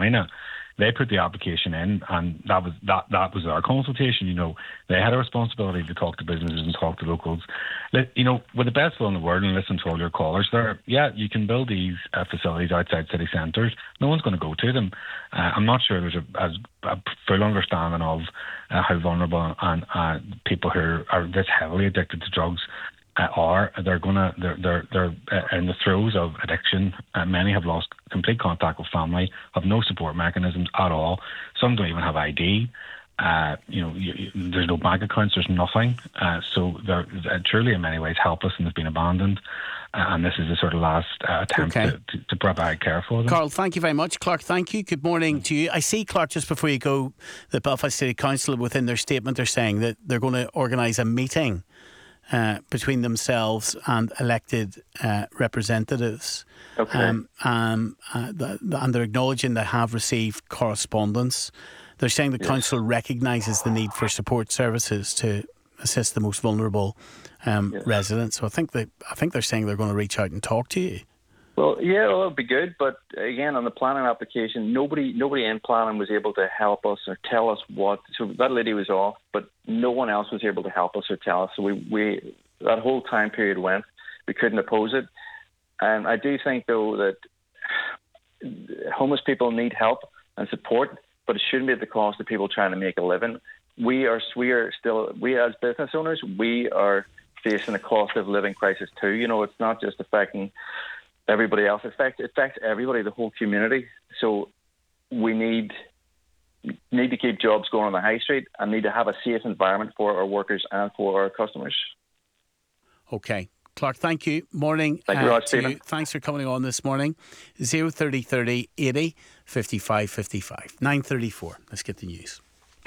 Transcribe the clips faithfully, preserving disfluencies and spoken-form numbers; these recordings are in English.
join it. They put the application in, and that was that that was our consultation. You know, they had a responsibility to talk to businesses and talk to locals. You know, with the best will in the world, and listen to all your callers there, yeah, you can build these uh, facilities outside city centres. No one's going to go to them. Uh, I'm not sure there's a, a, a full understanding of uh, how vulnerable and uh, people who are, are this heavily addicted to drugs Uh, are. They're gonna they're they're they're uh, in the throes of addiction. Uh, many have lost complete contact with family, have no support mechanisms at all. Some don't even have I D. Uh, you know, you, you, there's no bank accounts. There's nothing. Uh, so they're, they're truly, in many ways, helpless and have been abandoned. Uh, and this is the sort of last uh, attempt okay. to, to, to provide care for them. Carl, thank you very much. Clark, thank you. Good morning to you. I see, Clark, just before you go, the Belfast City Council, within their statement, they're saying that they're going to organise a meeting Uh, between themselves and elected uh, representatives. Okay. Um, um, uh, the, the, and they're acknowledging they have received correspondence. They're saying the yes. council recognises the need for support services to assist the most vulnerable um, yes. residents. So I think they, I think they're saying they're going to reach out and talk to you. Well, yeah, well, it'd be good, but again, on the planning application, nobody, nobody in planning was able to help us or tell us what. So that lady was off, but no one else was able to help us or tell us. So we, we that whole time period went. We couldn't oppose it, and I do think though that homeless people need help and support, but it shouldn't be at the cost of people trying to make a living. We are, we are still, we as business owners, we are facing a cost of living crisis too. You know, it's not just affecting everybody else. It affects, it affects everybody, the whole community. So we need need to keep jobs going on the high street and need to have a safe environment for our workers and for our customers. Okay. Clark, thank you. Morning. Thank you, uh, Rod, to Stephen. you. Thanks for coming on this morning. zero thirty thirty eighty fifty-five fifty-five. nine thirty-four. Let's get the news.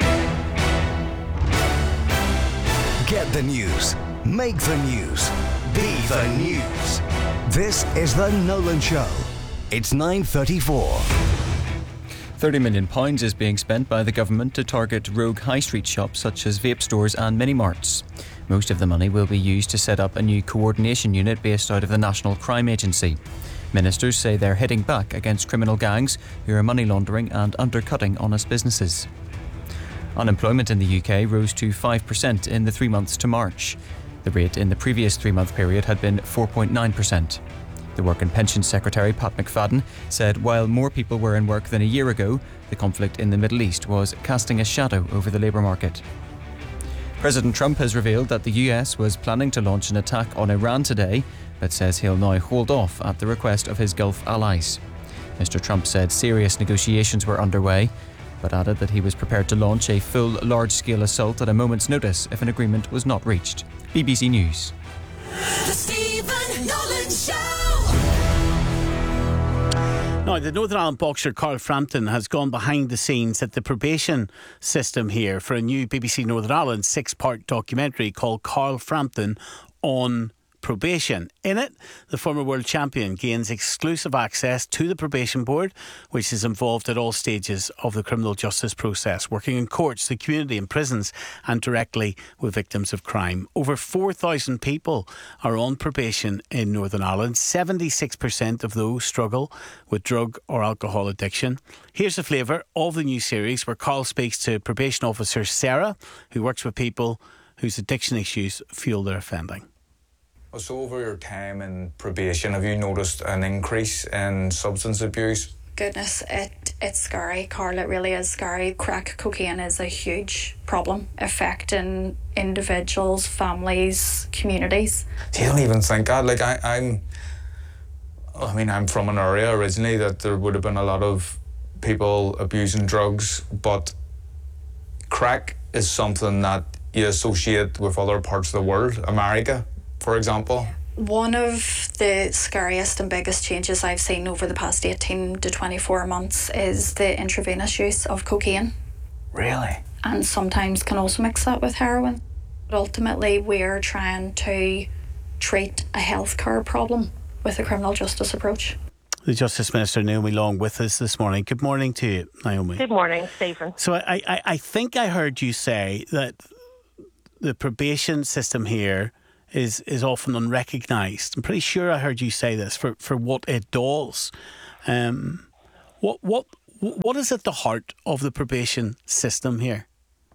Get the news. Make the news. Be the news. This is The Nolan Show. It's nine thirty-four. thirty million pounds is being spent by the government to target rogue high street shops such as vape stores and mini-marts. Most of the money will be used to set up a new coordination unit based out of the National Crime Agency. Ministers say they're hitting back against criminal gangs who are money laundering and undercutting honest businesses. Unemployment in the U K rose to five percent in the three months to March. The rate in the previous three-month period had been four point nine percent. The Work and Pensions Secretary, Pat McFadden, said while more people were in work than a year ago, the conflict in the Middle East was casting a shadow over the labour market. President Trump has revealed that the U S was planning to launch an attack on Iran today, but says he'll now hold off at the request of his Gulf allies. Mister Trump said serious negotiations were underway, but added that he was prepared to launch a full large-scale assault at a moment's notice if an agreement was not reached. B B C News. The Stephen Nolan Show. Now, the Northern Ireland boxer Carl Frampton has gone behind the scenes at the probation system here for a new B B C Northern Ireland six-part documentary called Carl Frampton on Probation. In it, the former world champion gains exclusive access to the probation board, which is involved at all stages of the criminal justice process, working in courts, the community, in prisons and directly with victims of crime. Over four thousand people are on probation in Northern Ireland. seventy-six percent of those struggle with drug or alcohol addiction. Here's a flavour of the new series where Carl speaks to probation officer Sarah, who works with people whose addiction issues fuel their offending. So over your time in probation, have you noticed an increase in substance abuse? Goodness, it it's scary, Carl. It really is scary. Crack cocaine is a huge problem affecting individuals, families, communities. You don't even think that. Like I, I'm, I mean, I'm from an area originally that there would have been a lot of people abusing drugs, but crack is something that you associate with other parts of the world, America, for example. One of the scariest and biggest changes I've seen over the past eighteen to twenty-four months is the intravenous use of cocaine. Really? And sometimes can also mix that with heroin. But ultimately, we're trying to treat a healthcare problem with a criminal justice approach. The Justice Minister, Naomi Long, with us this morning. Good morning to you, Naomi. Good morning, Stephen. So I, I, I think I heard you say that the probation system here is is often unrecognised. I'm pretty sure I heard you say this for, for what it does. Um, what what what is at the heart of the probation system here?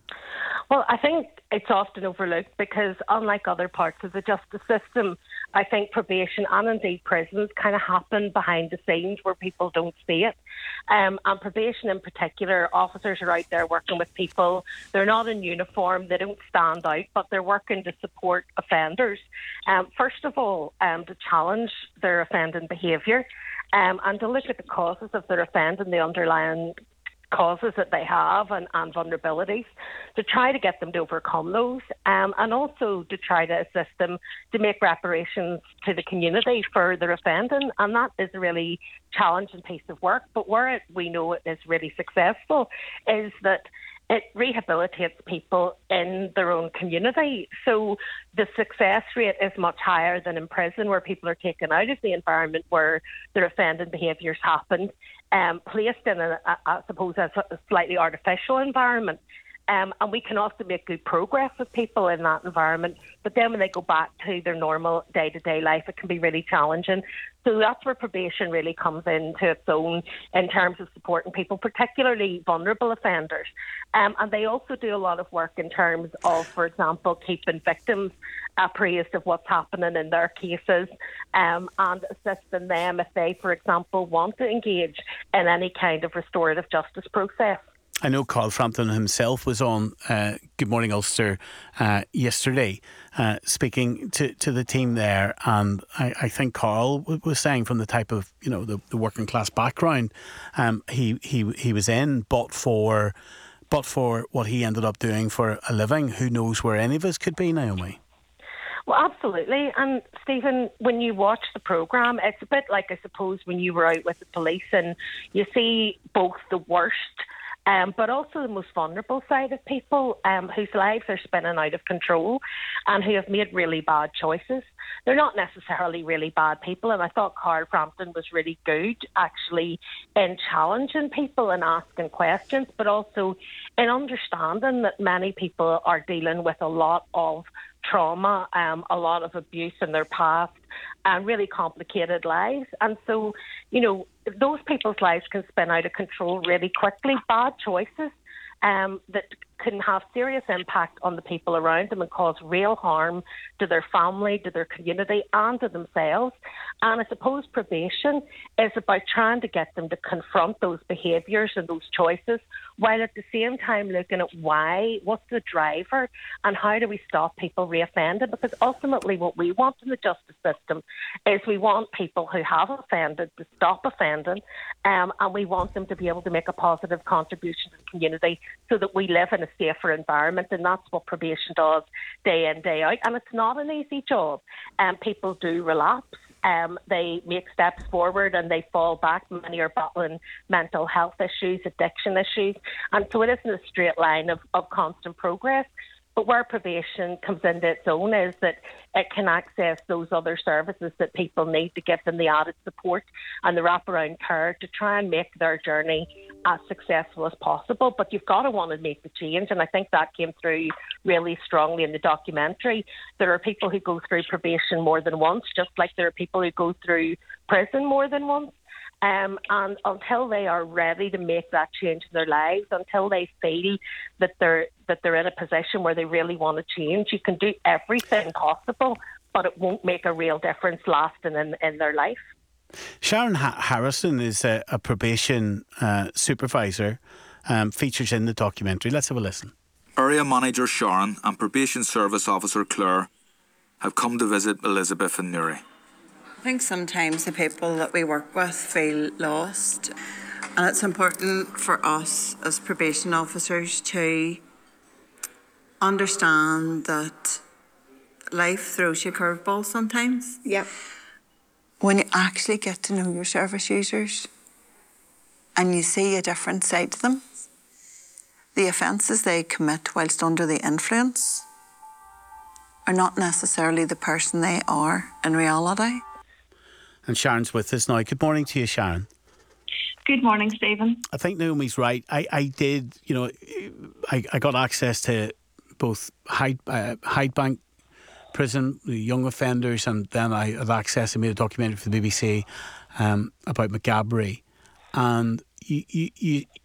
Well, I think it's often overlooked because unlike other parts of the justice system, I think probation and indeed prisons kind of happen behind the scenes where people don't see it. Um, and probation in particular, officers are out there working with people. They're not in uniform, they don't stand out, but they're working to support offenders. Um, first of all, um, to challenge their offending behaviour um, and to look at the causes of their offending, the underlying causes that they have and, and vulnerabilities, to try to get them to overcome those, um, and also to try to assist them to make reparations to the community for their offending. And that is a really challenging piece of work. But where it, we know it is really successful is that it rehabilitates people in their own community. So the success rate is much higher than in prison, where people are taken out of the environment where their offending behaviours happened, um, placed in, a, a, I suppose, a slightly artificial environment. Um, and we can often make good progress with people in that environment. But then when they go back to their normal day-to-day life, it can be really challenging. So that's where probation really comes into its own in terms of supporting people, particularly vulnerable offenders. Um, and they also do a lot of work in terms of, for example, keeping victims appraised of what's happening in their cases, um, and assisting them if they, for example, want to engage in any kind of restorative justice process. I know Carl Frampton himself was on uh, Good Morning Ulster uh, yesterday, uh, speaking to, to the team there, and I, I think Carl w- was saying from the type of, you know, the, the working class background um, he, he he was in, but for but for what he ended up doing for a living, who knows where any of us could be, Naomi? Well, absolutely. And Stephen, when you watch the programme, it's a bit like, I suppose, when you were out with the police and you see both the worst Um, but also the most vulnerable side of people um, whose lives are spinning out of control and who have made really bad choices. They're not necessarily really bad people, and I thought Carl Frampton was really good actually in challenging people and asking questions, but also in understanding that many people are dealing with a lot of trauma, um, a lot of abuse in their past, and really complicated lives. And so, you know, those people's lives can spin out of control really quickly. Bad choices um, that can have serious impact on the people around them and cause real harm to their family, to their community and to themselves. And I suppose probation is about trying to get them to confront those behaviours and those choices, while at the same time looking at why, what's the driver, and how do we stop people reoffending. Because ultimately what we want in the justice system is we want people who have offended to stop offending, um, and we want them to be able to make a positive contribution to the community so that we live in a safer environment. And that's what probation does day in, day out. And it's not an easy job. And um, people do relapse. Um, they make steps forward and they fall back. Many are battling mental health issues, addiction issues. And so it isn't a straight line of, of constant progress. But where probation comes into its own is that it can access those other services that people need to give them the added support and the wraparound care to try and make their journey as successful as possible. But you've got to want to make the change, and I think that came through really strongly in the documentary. There are people who go through probation more than once, just like there are people who go through prison more than once. Um, and until they are ready to make that change in their lives, until they feel that they're that they're in a position where they really want to change, you can do everything possible, but it won't make a real difference lasting in, in their life. Sharon ha- Harrison is a, a probation uh, supervisor, um, features in the documentary. Let's have a listen. Area Manager Sharon and Probation Service Officer Claire have come to visit Elizabeth and Newry. I think sometimes the people that we work with feel lost, and it's important for us as probation officers to understand that life throws you curveballs sometimes. Yep. When you actually get to know your service users and you see a different side to them, the offences they commit whilst under the influence are not necessarily the person they are in reality. And Sharon's with us now. Good morning to you, Sharon. Good morning, Stephen. I think Naomi's right. I, I did, you know, I, I got access to both Hyde, uh, Hyde Bank Prison, the young offenders, and then I had access, I made a documentary for the B B C um, about Maghaberry. And you, you,